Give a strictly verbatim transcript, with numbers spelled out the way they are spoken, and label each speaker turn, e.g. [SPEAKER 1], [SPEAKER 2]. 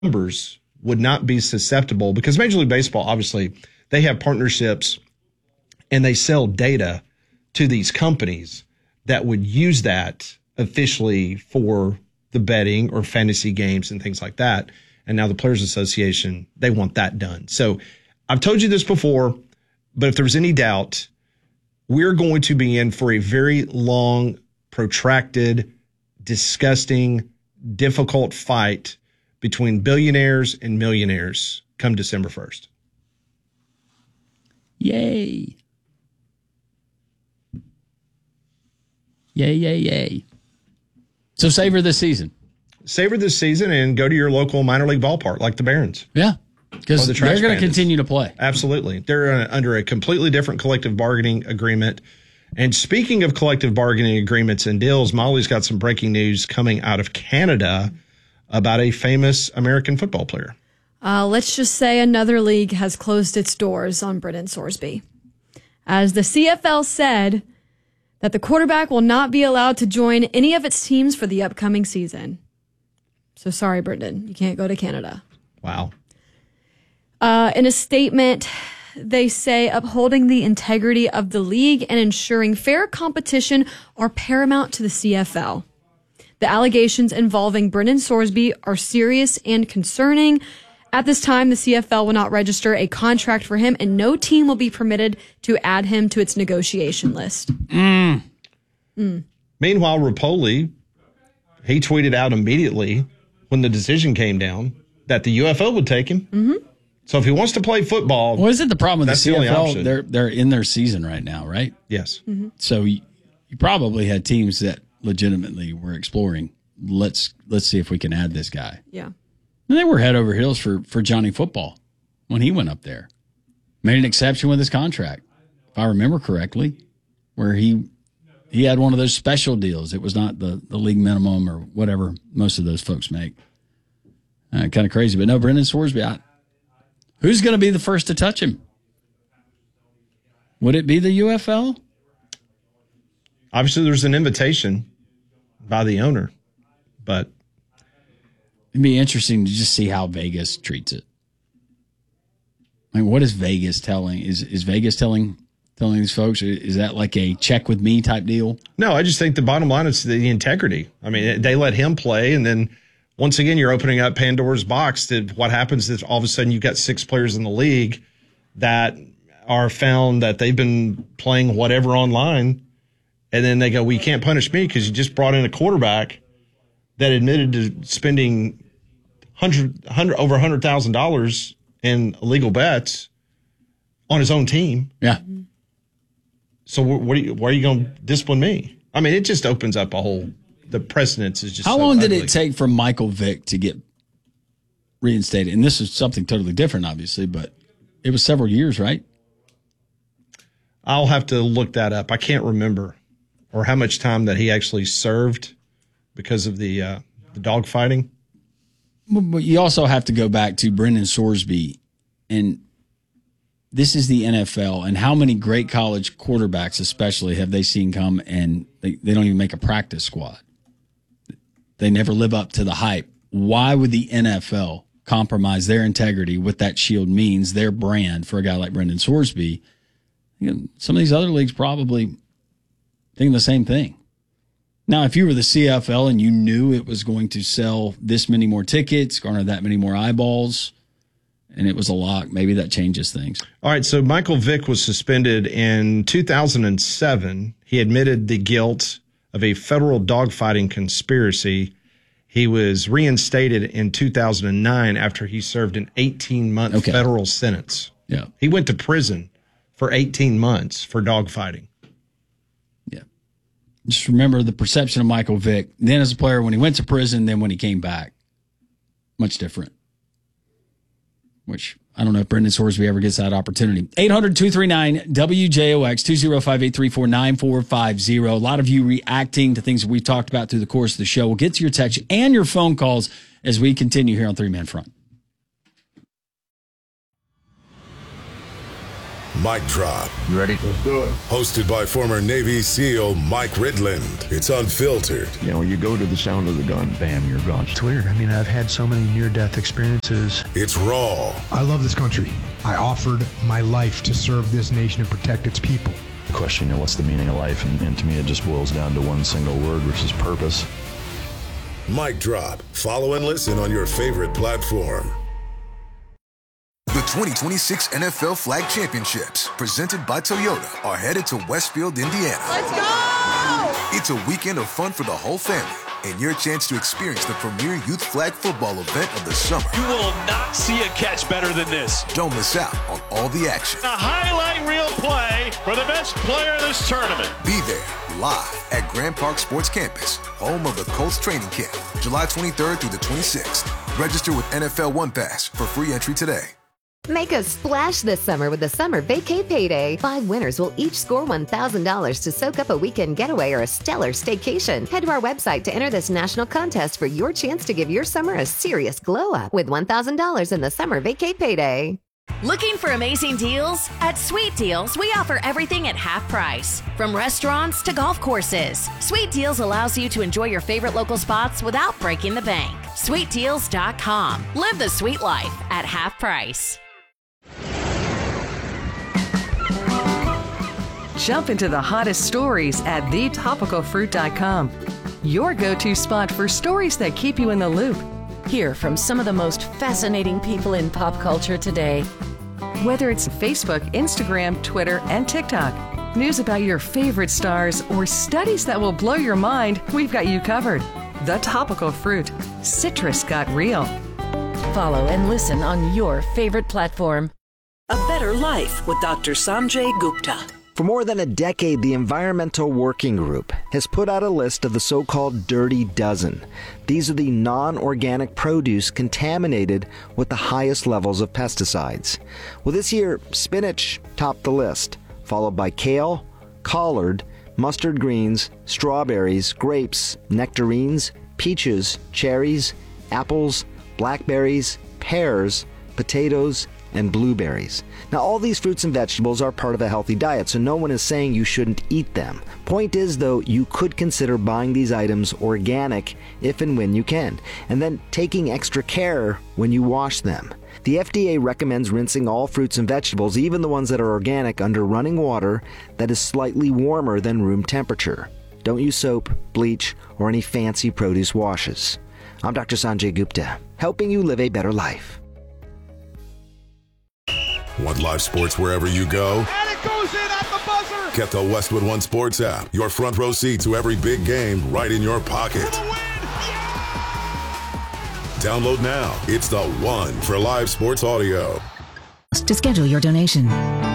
[SPEAKER 1] numbers would not be susceptible, because Major League Baseball, obviously, they have partnerships and they sell data to these companies that would use that officially for the betting or fantasy games and things like that. And now the Players Association, they want that done. So I've told you this before, but if there's any doubt, we're going to be in for a very long, protracted, disgusting, difficult fight between billionaires and millionaires come December first.
[SPEAKER 2] Yay. Yay, yay, yay. So savor this season.
[SPEAKER 1] Savor this season and go to your local minor league ballpark like the Barons.
[SPEAKER 2] Yeah, because
[SPEAKER 1] the
[SPEAKER 2] they're going to continue to play.
[SPEAKER 1] Absolutely. They're uh, under a completely different collective bargaining agreement. And speaking of collective bargaining agreements and deals, Molly's got some breaking news coming out of Canada about a famous American football player.
[SPEAKER 3] Uh, let's just say another league has closed its doors on Brendan Sorsby. As the C F L said that the quarterback will not be allowed to join any of its teams for the upcoming season. So sorry, Brendan, you can't go to Canada.
[SPEAKER 1] Wow.
[SPEAKER 3] Uh, in a statement, they say upholding the integrity of the league and ensuring fair competition are paramount to the C F L. The allegations involving Brendan Sorsby are serious and concerning. At this time, the C F L will not register a contract for him, and no team will be permitted to add him to its negotiation list.
[SPEAKER 2] Mm.
[SPEAKER 3] Mm.
[SPEAKER 1] Meanwhile, Rapoli, he tweeted out immediately when the decision came down that the U F L would take him.
[SPEAKER 3] Mm-hmm.
[SPEAKER 1] So if he wants to play football,
[SPEAKER 2] what is it? The problem with the C F L?
[SPEAKER 1] The
[SPEAKER 2] they're they're in their season right now, right?
[SPEAKER 1] Yes.
[SPEAKER 3] Mm-hmm.
[SPEAKER 2] So you, you probably had teams that legitimately were exploring. Let's let's see if we can add this guy.
[SPEAKER 3] Yeah.
[SPEAKER 2] And they were head over heels for for Johnny Football when he went up there. Made an exception with his contract, if I remember correctly, where he he had one of those special deals. It was not the, the league minimum or whatever most of those folks make. Uh, kind of crazy. But no, Brendan Sorsby, I, who's going to be the first to touch him? Would it be the U F L?
[SPEAKER 1] Obviously, there's an invitation by the owner, but
[SPEAKER 2] it'd be interesting to just see how Vegas treats it. I mean, what is Vegas telling? Is is Vegas telling telling these folks? Is that like a check with me type deal?
[SPEAKER 1] No, I just think the bottom line is the integrity. I mean, they let him play, and then once again, you're opening up Pandora's box to what happens is all of a sudden you've got six players in the league that are found that they've been playing whatever online, and then they go, well, you can't punish me because you just brought in a quarterback that admitted to spending hundred, hundred over one hundred thousand dollars in illegal bets on his own team.
[SPEAKER 2] Yeah.
[SPEAKER 1] So what are you, why are you going to discipline me? I mean, it just opens up a whole, the precedence is just
[SPEAKER 2] How
[SPEAKER 1] so
[SPEAKER 2] long did
[SPEAKER 1] ugly.
[SPEAKER 2] it take for Michael Vick to get reinstated? And this is something totally different, obviously, but it was several years, right?
[SPEAKER 1] I'll have to look that up. I can't remember, or how much time that he actually served because of the, uh, the dog fighting.
[SPEAKER 2] But you also have to go back to Brendan Sorsby, and this is the N F L, and how many great college quarterbacks especially have they seen come and they, they don't even make a practice squad. They never live up to the hype. Why would the N F L compromise their integrity, what that shield means, their brand, for a guy like Brendan Sorsby? You know, some of these other leagues probably thinking the same thing. Now, if you were the C F L and you knew it was going to sell this many more tickets, garner that many more eyeballs, and it was a lock, maybe that changes things.
[SPEAKER 1] All right, so Michael Vick was suspended in two thousand seven. He admitted the guilt of a federal dogfighting conspiracy. He was reinstated in two thousand nine after he served an eighteen-month
[SPEAKER 2] Okay.
[SPEAKER 1] federal sentence.
[SPEAKER 2] Yeah.
[SPEAKER 1] He went to prison for eighteen months for dogfighting.
[SPEAKER 2] Yeah. Just remember the perception of Michael Vick, then as a player when he went to prison, then when he came back. Much different. Which I don't know if Brendan Sorsby ever gets that opportunity. eight hundred, two three nine, W J O X, two oh five, eight three four, nine four five zero. A lot of you reacting to things that we've talked about through the course of the show. We'll get to your text and your phone calls as we continue here on Three Man Front.
[SPEAKER 4] Mic Drop.
[SPEAKER 5] You ready?
[SPEAKER 4] Let's do it. Hosted by former Navy SEAL Mike Ridland. It's unfiltered.
[SPEAKER 5] You know, you go to the sound of the gun, bam, you're gone.
[SPEAKER 6] It's weird. I mean, I've had so many near-death experiences.
[SPEAKER 4] It's raw.
[SPEAKER 7] I love this country. I offered my life to serve this nation and protect its people.
[SPEAKER 5] The question, you know, what's the meaning of life? And, and to me, it just boils down to one single word, which is purpose.
[SPEAKER 4] Mic Drop. Follow and listen on your favorite platform.
[SPEAKER 8] The twenty twenty-six N F L Flag Championships, presented by Toyota, are headed to Westfield, Indiana.
[SPEAKER 9] Let's go!
[SPEAKER 8] It's a weekend of fun for the whole family, and your chance to experience the premier youth flag football event of the summer.
[SPEAKER 10] You will not see a catch better than this.
[SPEAKER 8] Don't miss out on all the action.
[SPEAKER 10] A highlight reel play for the best player in this tournament.
[SPEAKER 8] Be there, live at Grand Park Sports Campus, home of the Colts training camp, July twenty-third through the twenty-sixth. Register with N F L One Pass for free entry today.
[SPEAKER 11] Make a splash this summer with the Summer Vacay Payday. Five winners will each score one thousand dollars to soak up a weekend getaway or a stellar staycation. Head to our website to enter this national contest for your chance to give your summer a serious glow up with one thousand dollars in the Summer Vacay Payday.
[SPEAKER 12] Looking for amazing deals? At Sweet Deals, we offer everything at half price. From restaurants to golf courses, Sweet Deals allows you to enjoy your favorite local spots without breaking the bank. sweet deals dot com. Live the sweet life at half price.
[SPEAKER 13] Jump into the hottest stories at the topical fruit dot com. Your go-to spot for stories that keep you in the loop.
[SPEAKER 14] Hear from some of the most fascinating people in pop culture today.
[SPEAKER 13] Whether it's Facebook, Instagram, Twitter, and TikTok, news about your favorite stars, or studies that will blow your mind, we've got you covered. The Topical Fruit. Citrus got real.
[SPEAKER 14] Follow and listen on your favorite platform.
[SPEAKER 15] A Better Life with Doctor Sanjay Gupta.
[SPEAKER 16] For more than a decade, the Environmental Working Group has put out a list of the so-called Dirty Dozen. These are the non-organic produce contaminated with the highest levels of pesticides. Well, this year, spinach topped the list, followed by kale, collard, mustard greens, strawberries, grapes, nectarines, peaches, cherries, apples, blackberries, pears, potatoes, and blueberries. Now, all these fruits and vegetables are part of a healthy diet, so no one is saying you shouldn't eat them. Point is, though, you could consider buying these items organic if and when you can, and then taking extra care when you wash them. The F D A recommends rinsing all fruits and vegetables, even the ones that are organic, under running water that is slightly warmer than room temperature. Don't use soap, bleach, or any fancy produce washes. I'm Doctor Sanjay Gupta, helping you live a better life.
[SPEAKER 4] Want live sports wherever you go?
[SPEAKER 9] And it goes in at the buzzer!
[SPEAKER 4] Get the Westwood One Sports app. Your front row seat to every big game right in your pocket.
[SPEAKER 9] For the win! Yeah!
[SPEAKER 4] Download now. It's the one for live sports audio.
[SPEAKER 17] To schedule your donation.